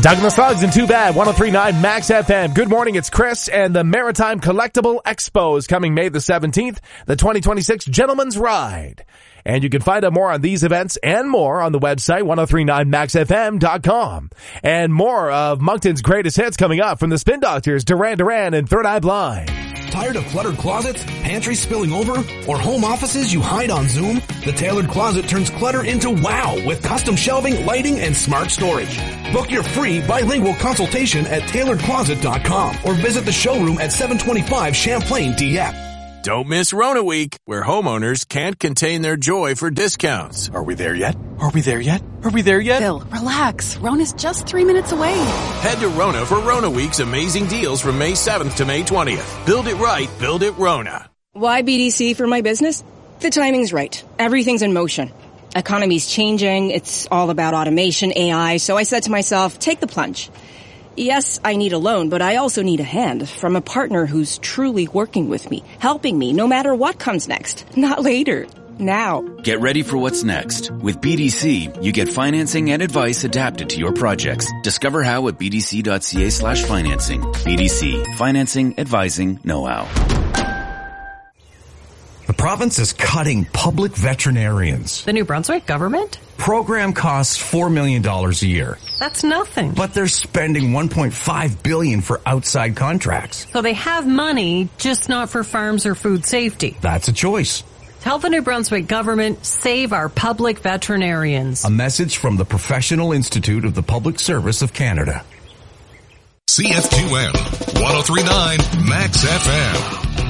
Douglas Suggs and Too Bad, 103.9 Max FM. Good morning, it's Chris, and the Maritime Collectible Expo is coming May the 17th, the 2026 Gentleman's Ride. And you can find out more on these events and more on the website, 1039maxfm.com. And more of Moncton's greatest hits coming up from the Spin Doctors, Duran Duran and Third Eye Blind. Tired of cluttered closets, pantries spilling over, or home offices you hide on Zoom? The Tailored Closet turns clutter into wow with custom shelving, lighting, and smart storage. Book your free bilingual consultation at tailoredcloset.com or visit the showroom at 725 Champlain, Dieppe. Don't miss Rona Week, where homeowners can't contain their joy for discounts. Are we there yet? Are we there yet? Are we there yet? Bill, relax. Rona's just 3 minutes away. Head to Rona for Rona Week's amazing deals from May 7th to May 20th. Build it right, build it Rona. Why BDC for my business? The timing's right. Everything's in motion. Economy's changing. It's all about automation, AI. So I said to myself, take the plunge. Yes, I need a loan, but I also need a hand from a partner who's truly working with me, helping me no matter what comes next. Not later. Now. Get ready for what's next. With BDC, you get financing and advice adapted to your projects. Discover how at bdc.ca/financing. BDC. Financing, advising, know-how. The province is cutting public veterinarians. The New Brunswick government? Program costs $4 million a year. That's nothing. But they're spending $1.5 billion for outside contracts. So they have money, just not for farms or food safety. That's a choice. Tell the New Brunswick government, save our public veterinarians. A message from the Professional Institute of the Public Service of Canada. CFQM 103.9 Max FM.